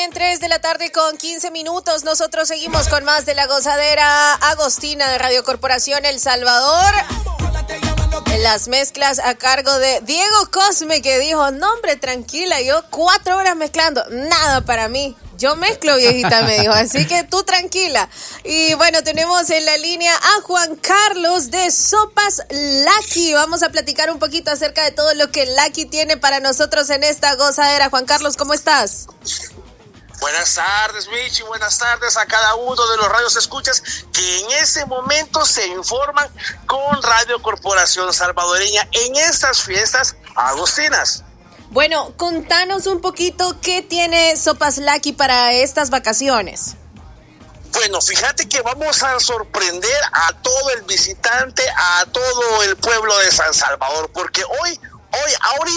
bien, 3 de la tarde con 15 minutos. Nosotros seguimos con más de La Gozadera Agostina de Radio Corporación El Salvador. En las mezclas a cargo de Diego Cosme, que dijo, no hombre, tranquila, yo 4 horas mezclando, nada para mí. Yo mezclo, viejita, me dijo, así que tú tranquila. Y bueno, tenemos en la línea a Juan Carlos de Sopas Lucky. Vamos a platicar un poquito acerca de todo lo que Lucky tiene para nosotros en esta gozadera. Juan Carlos, ¿cómo estás? Buenas tardes, Michi, buenas tardes a cada uno de los radios escuchas que en este momento se informan con Radio Corporación Salvadoreña en estas fiestas agostinas. Bueno, contanos un poquito qué tiene Sopas Lucky para estas vacaciones. Bueno, fíjate que vamos a sorprender a todo el visitante, a todo el pueblo de San Salvador, porque ahorita